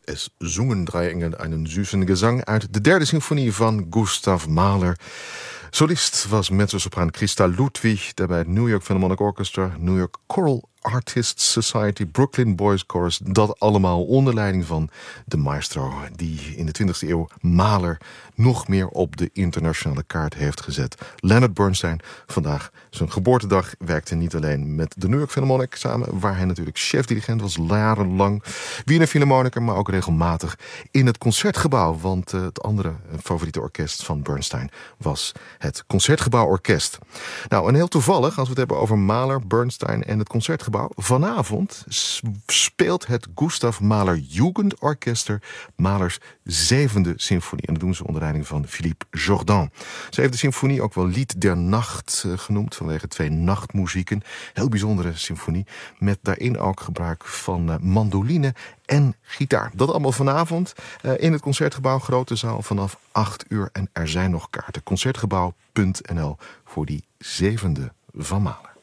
Es zungen drei Engel einen süßen Gesang uit de derde symfonie van Gustav Mahler. Solist was mezzosopraan Christa Ludwig, daarbij het New York Philharmonic Orchestra, New York Choral Artists Society, Brooklyn Boys Chorus. Dat allemaal onder leiding van de maestro die in de 20e eeuw Mahler nog meer op de internationale kaart heeft gezet. Leonard Bernstein, vandaag zijn geboortedag, werkte niet alleen met de New York Philharmonic samen, waar hij natuurlijk chef-dirigent was, jarenlang Wiener Philharmoniker, maar ook regelmatig in het Concertgebouw. Want het andere favoriete orkest van Bernstein was het Concertgebouworkest. Nou, en heel toevallig, als we het hebben over Mahler, Bernstein en het Concertgebouw, vanavond speelt het Gustav Mahler Jugendorchester Mahlers 7e symfonie. En dat doen ze onder leiding van Philippe Jordan. 7e symfonie, ook wel Lied der Nacht genoemd, vanwege 2 nachtmuzieken. Heel bijzondere symfonie, met daarin ook gebruik van mandoline en gitaar. Dat allemaal vanavond in het Concertgebouw, grote zaal, vanaf 8 uur. En er zijn nog kaarten. Concertgebouw.nl voor die 7e van Mahler.